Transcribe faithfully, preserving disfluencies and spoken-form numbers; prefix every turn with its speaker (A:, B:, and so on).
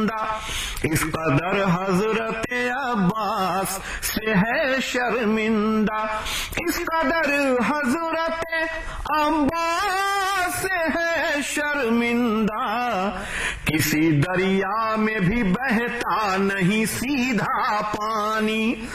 A: शर्मिंदा। इस कदर हजरत अब्बास से है शर्मिंदा, इस कदर हजरत अब्बास से है शर्मिंदा। किसी दरिया में भी बहता नहीं सीधा पानी,